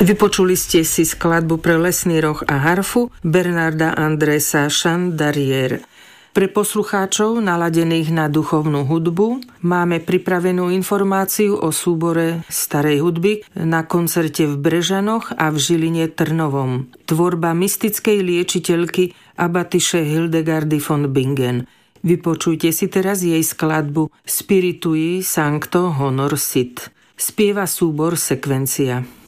Vypočuli ste si skladbu pre lesný roh a harfu Bernarda Andresa Chandelier. Pre poslucháčov naladených na duchovnú hudbu máme pripravenú informáciu o súbore starej hudby na koncerte v Brežanoch a v Žiline Trnovom. Tvorba mystickej liečiteľky abatyše Hildegardy von Bingen. Vypočujte si teraz jej skladbu Spiritui Sancto Honor Sit. Spieva súbor Sekvencia.